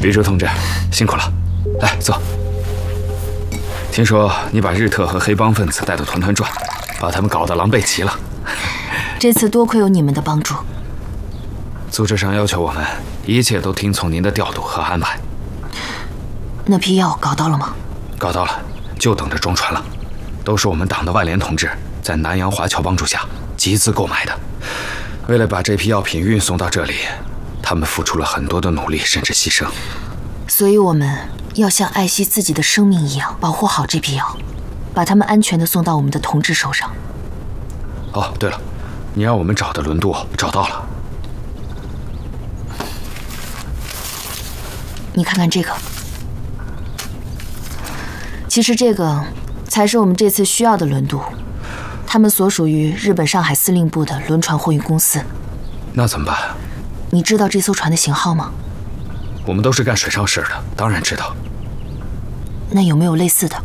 李柱同志，辛苦了，来坐。听说你把日特和黑帮分子带得团团转，把他们搞得狼狈极了。 这次多亏有你们的帮助。 组织上要求我们一切都听从您的调度和安排。 那批药搞到了吗？ 搞到了，就等着装船了。都是我们党的外联同志在南洋华侨帮助下集资购买的。为了把这批药品运送到这里，他们付出了很多的努力，甚至牺牲。 所以我们要像爱惜自己的生命一样保护好这批药，把它们安全地送到我们的同志手上。 哦，对了，你让我们找的轮渡找到了。 你看看这个，其实这个才是我们这次需要的轮渡，他们所属于日本上海司令部的轮船货运公司。 那怎么办？ 你知道这艘船的型号吗？ 我们都是干水上事的，当然知道。 那有没有类似的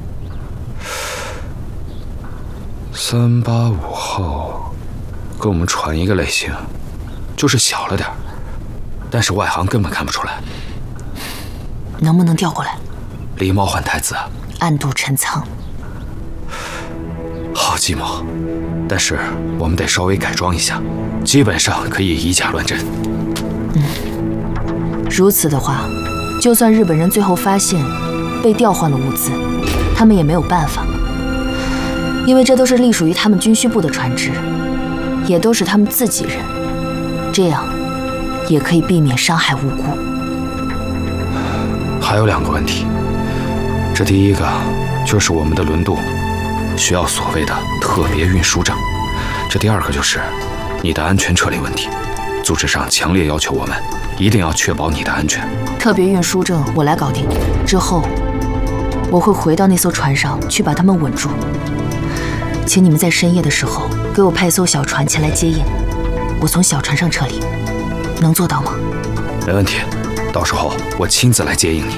？385号跟我们船一个类型，就是小了点，但是外行根本看不出来。 能不能调过来？ 狸猫换太子， 暗度陈仓。 好计谋，但是我们得稍微改装一下，基本上可以以假乱真。 如此的话，就算日本人最后发现被调换了物资，他们也没有办法，因为这都是隶属于他们军需部的船只，也都是他们自己人，这样也可以避免伤害无辜。 还有2个问题，这第一个就是我们的轮渡需要所谓的特别运输证，这第2个就是你的安全撤离问题。组织上强烈要求我们一定要确保你的安全。 特别运输证我来搞定，之后我会回到那艘船上去把他们稳住。请你们在深夜的时候给我派艘小船前来接应，我从小船上撤离，能做到吗？ 没问题，到时候我亲自来接应你。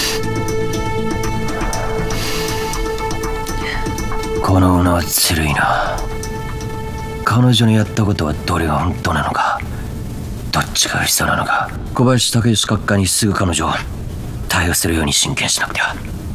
この女はずるいな。彼女のやったことはどれが本当なのか、どっちが嘘なのか。小林武義閣下にすぐ彼女を逮捕するように進言しなくては。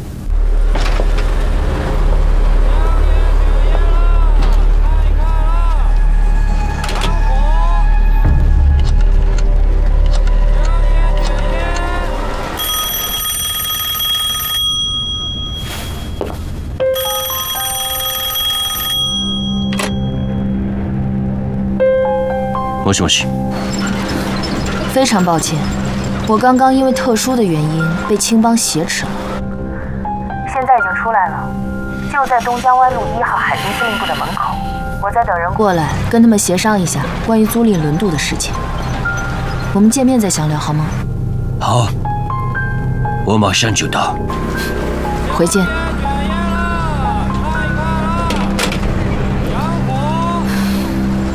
もしもし。 非常抱歉，我刚刚因为特殊的原因被青帮挟持了，现在已经出来了，就在东江湾路1号海军司令部的门口。我在等人过来跟他们协商一下关于租赁轮渡的事情。我们见面再详聊好吗？ 好，我马上就到。 回见。